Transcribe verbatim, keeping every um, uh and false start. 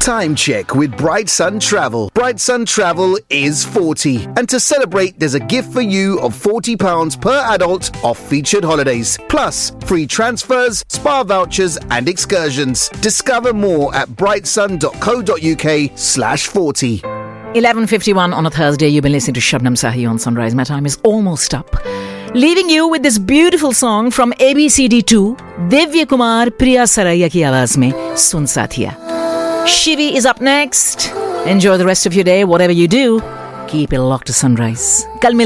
Time check with Bright Sun Travel. Bright Sun Travel is forty. And to celebrate, there's a gift for you of forty pounds per adult off featured holidays. Plus, free transfers, spa vouchers and excursions. Discover more at brightsun.co.uk slash 40. eleven fifty-one on a Thursday. You've been listening to Shabnam Sahi on Sunrise. My time is almost up. Leaving you with this beautiful song from A B C D two, Divya Kumar Priya Saraiya ki आवाज में सुन साथिया. Shivi is up next. Enjoy the rest of your day. Whatever you do, keep it locked to Sunrise. Kal